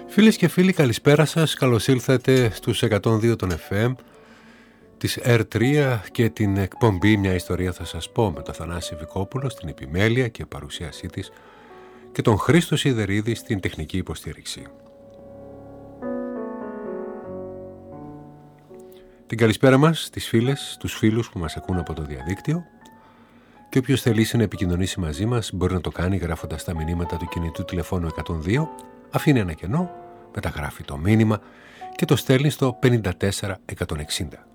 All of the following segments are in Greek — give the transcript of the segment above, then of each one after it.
Φίλες και φίλοι, καλησπέρα σας. Καλώς ήλθατε στους 102 των FM της R3 και την εκπομπή «Μια ιστορία θα σας πω» με τον Θανάση Βικόπουλο στην επιμέλεια και παρουσίασή της και τον Χρήστο Σιδερίδη στην τεχνική υποστήριξη. Την καλησπέρα μας στις φίλες, τους φίλους που μας ακούν από το διαδίκτυο, και όποιος θελήσει να επικοινωνήσει μαζί μας μπορεί να το κάνει γράφοντας τα μηνύματα του κινητού τηλεφώνου 102, αφήνει ένα κενό, μεταγράφει το μήνυμα και το στέλνει στο 54160.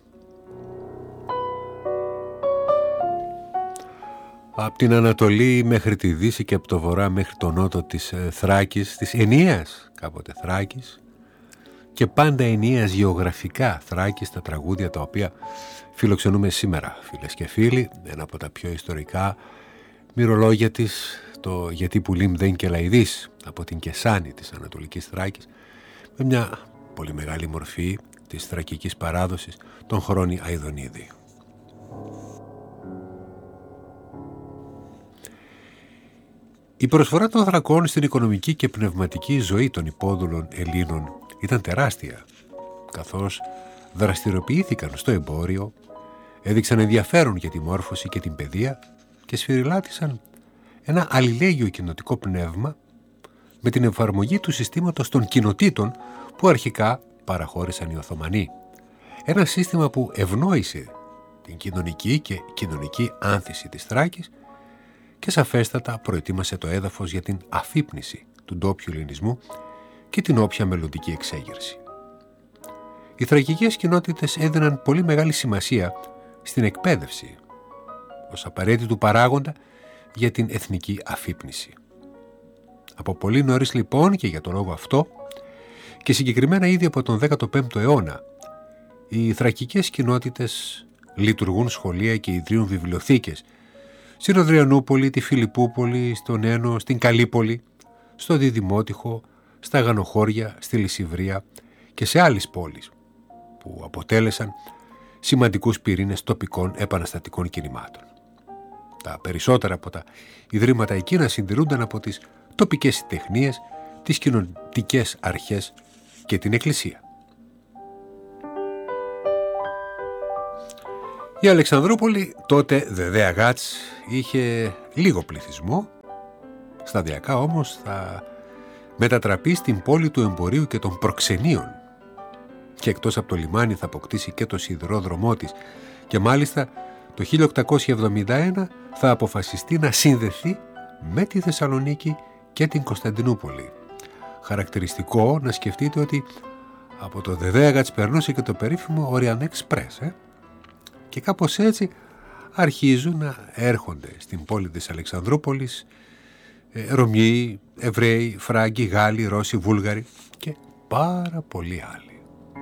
Από την Ανατολή μέχρι τη Δύση και από το Βορρά μέχρι το Νότο της Θράκης, της ενιαίας κάποτε Θράκης και πάντα ενιαίας γεωγραφικά Θράκης, τα τραγούδια τα οποία φιλοξενούμε σήμερα, φίλες και φίλοι, ένα από τα πιο ιστορικά μυρολόγια της, το «Γιατί πουλήμ δεν και λαϊδής» από την Κεσάνη της Ανατολικής Θράκης, με μια πολύ μεγάλη μορφή της θρακικής παράδοσης, τον Χρόνη Αηδονίδη. Η προσφορά των Θρακών στην οικονομική και πνευματική ζωή των υπόδουλων Ελλήνων ήταν τεράστια, καθώς δραστηριοποιήθηκαν στο εμπόριο, έδειξαν ενδιαφέρον για τη μόρφωση και την παιδεία και σφυριλάτησαν ένα αλληλέγγυο κοινοτικό πνεύμα με την εφαρμογή του συστήματος των κοινοτήτων που αρχικά παραχώρησαν οι Οθωμανοί. Ένα σύστημα που ευνόησε την κοινωνική και κοινωνική άνθηση της Θράκης και σαφέστατα προετοίμασε το έδαφος για την αφύπνιση του ντόπιου ελληνισμού και την όποια μελλοντική εξέγερση. Οι θρακικές κοινότητες έδιναν πολύ μεγάλη σημασία στην εκπαίδευση ως απαραίτητου παράγοντα για την εθνική αφύπνιση. Από πολύ νωρίς λοιπόν, και για τον λόγο αυτό, και συγκεκριμένα ήδη από τον 15ο αιώνα, οι θρακικές κοινότητες λειτουργούν σχολεία και ιδρύουν βιβλιοθήκες στην Οδριανούπολη, τη Φιλιππούπολη, στον Ένο, στην Καλύπολη, στο Διδημότυχο, στα Γανοχώρια, στη Λυσιβρία και σε άλλες πόλεις που αποτέλεσαν σημαντικούς πυρήνες τοπικών επαναστατικών κινημάτων. Τα περισσότερα από τα ιδρύματα εκείνα συντηρούνταν από τις τοπικές τεχνίες, τις κοινωνικές αρχές και την Εκκλησία. Η Αλεξανδρούπολη, τότε Δεδέα Γάτς, είχε λίγο πληθυσμό, σταδιακά όμως θα μετατραπεί στην πόλη του εμπορίου και των προξενείων και εκτός από το λιμάνι θα αποκτήσει και το σιδηρόδρομό της και μάλιστα το 1871 θα αποφασιστεί να συνδεθεί με τη Θεσσαλονίκη και την Κωνσταντινούπολη. Χαρακτηριστικό να σκεφτείτε ότι από το Δεδέαγατς περνούσε και το περίφημο Orient Express, και κάπως έτσι αρχίζουν να έρχονται στην πόλη της Αλεξανδρούπολης Ρωμιοί, Εβραίοι, Φράγκοι, Γάλλοι, Ρώσοι, Βούλγαροι και πάρα πολλοί άλλοι.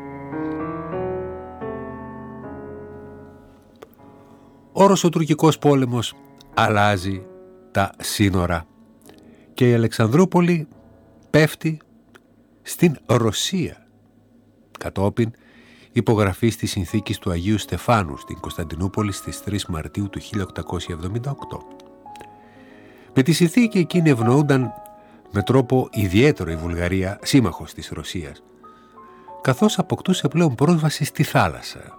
Ο Ρωσοτουρκικός πόλεμος αλλάζει τα σύνορα και η Αλεξανδρούπολη πέφτει στην Ρωσία κατόπιν υπογραφής της συνθήκης του Αγίου Στεφάνου στην Κωνσταντινούπολη στις 3 Μαρτίου του 1878. Με τη συνθήκη εκείνη ευνοούνταν με τρόπο ιδιαίτερο η Βουλγαρία, σύμμαχος της Ρωσίας, καθώς αποκτούσε πλέον πρόσβαση στη θάλασσα.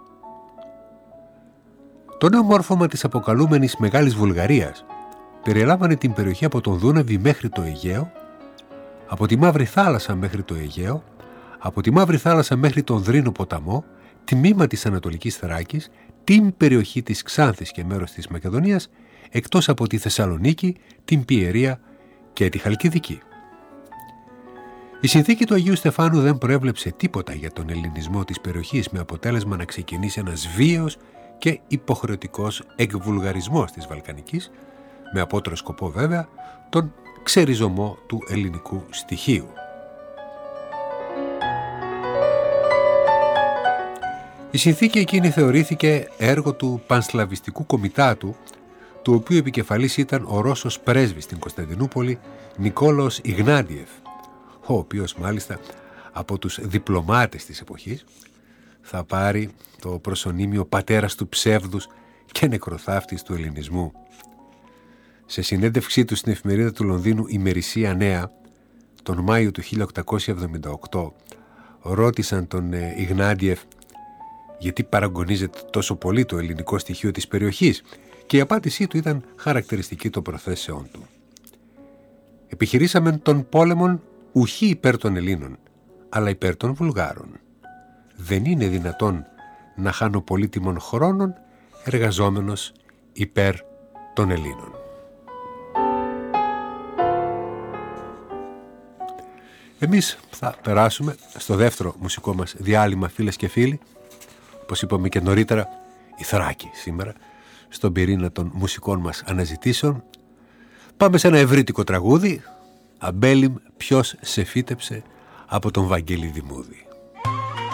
Το νέο μόρφωμα της αποκαλούμενης Μεγάλης Βουλγαρίας περιέλαβανε την περιοχή από τον Δούναβη μέχρι το Αιγαίο, από τη Μαύρη Θάλασσα μέχρι το Αιγαίο, από τη Μαύρη Θάλασσα μέχρι τον Δρίνο ποταμό, τμήμα της Ανατολικής Θράκης, την περιοχή της Ξάνθης και μέρος της Μακεδονίας, εκτός από τη Θεσσαλονίκη, την Πιερία και τη Χαλκιδική. Η συνθήκη του Αγίου Στεφάνου δεν προέβλεψε τίποτα για τον ελληνισμό της περιοχής, με αποτέλεσμα να ξεκινήσει ένας βίαιος και υποχρεωτικός εκβουλγαρισμός της Βαλκανικής, με απότερο σκοπό βέβαια τον ξεριζωμό του ελληνικού στοιχείου. Η συνθήκη εκείνη θεωρήθηκε έργο του Πανσλαβιστικού Κομιτάτου, του οποίου επικεφαλής ήταν ο Ρώσος πρέσβης στην Κωνσταντινούπολη Νικόλαος Ιγνάντιεφ, ο οποίος μάλιστα από τους διπλωμάτες της εποχής θα πάρει το προσωνύμιο πατέρας του ψεύδους και νεκροθάφτης του ελληνισμού. Σε συνέντευξή του στην εφημερίδα του Λονδίνου Ημερησία Νέα, τον Μάιο του 1878 ρώτησαν τον Ιγνάντιεφ γιατί παραγωνίζεται τόσο πολύ το ελληνικό στοιχείο της περιοχής, και η απάντησή του ήταν χαρακτηριστική των προθέσεών του. «Επιχειρήσαμε τον πόλεμον ουχή υπέρ των Ελλήνων, αλλά υπέρ των Βουλγάρων. Δεν είναι δυνατόν να χάνω πολύτιμων χρόνων εργαζόμενος υπέρ των Ελλήνων». Εμείς θα περάσουμε στο δεύτερο μουσικό μας διάλειμμα, φίλες και φίλοι. Όπως είπαμε και νωρίτερα, η Θράκη σήμερα, στον πυρήνα των μουσικών μας αναζητήσεων. Πάμε σε ένα ευρύτικο τραγούδι, «Αμπέλιμ, ποιος σε φύτεψε», από τον Βαγγέλη Δημούδη.